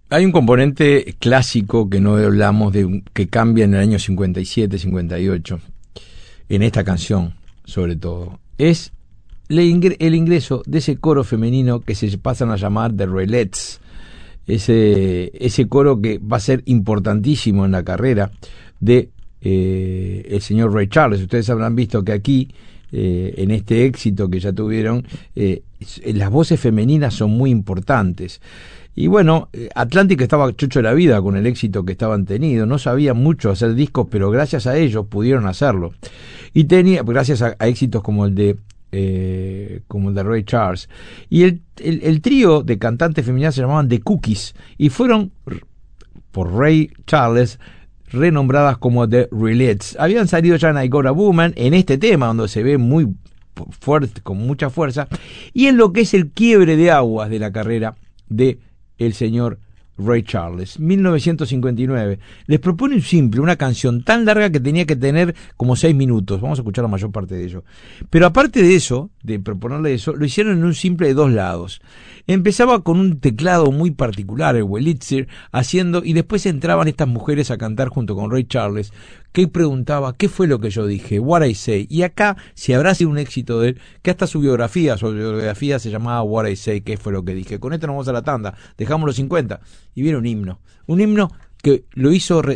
Hay un componente clásico que no hablamos que cambia en el año 57, 58, en esta canción, sobre todo. Es el ingreso de ese coro femenino que se pasan a llamar The Raylettes. Ese coro que va a ser importantísimo en la carrera de el señor Ray Charles. Ustedes habrán visto que aquí, en este éxito que ya tuvieron, las voces femeninas son muy importantes. Y bueno, Atlantic estaba chocho de la vida con el éxito que estaban teniendo. No sabían mucho hacer discos, pero gracias a ellos pudieron hacerlo. Y gracias a éxitos como el de Ray Charles. Y el trío de cantantes femeninas se llamaban The Cookies y fueron por Ray Charles renombradas como The Raylettes. Habían salido ya en I Got a Woman, en este tema donde se ve muy fuerte, con mucha fuerza, y en lo que es el quiebre de aguas de la carrera de el señor Ray Charles. 1959. Les propone un simple, una canción tan larga que tenía que tener como 6 minutos. Vamos a escuchar la mayor parte de ello. Pero aparte de eso, de proponerle eso, lo hicieron en un simple de 2 lados. Empezaba con un teclado muy particular, el Wurlitzer, y después entraban estas mujeres a cantar junto con Ray Charles, que preguntaba, ¿qué fue lo que yo dije? What I Say. Y acá, si habrá sido un éxito de él, que hasta su biografía se llamaba What I Say, ¿qué fue lo que dije? Con esto nos vamos a la tanda, dejamos los 50, y viene un himno que lo hizo